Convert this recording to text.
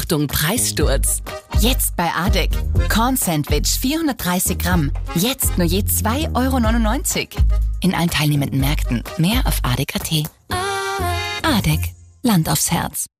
Achtung, Preissturz. Jetzt bei Adek. Corn-Sandwich 430 Gramm. Jetzt nur je 2,99 € in allen teilnehmenden Märkten. Mehr auf adek.at. Adek. Land aufs Herz.